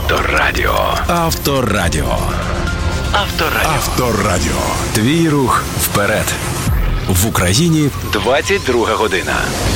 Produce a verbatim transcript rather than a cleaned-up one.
Авторадіо. Авторадіо. Авторадіо. Авторадіо. Твій рух вперед. В Україні двадцять друга година.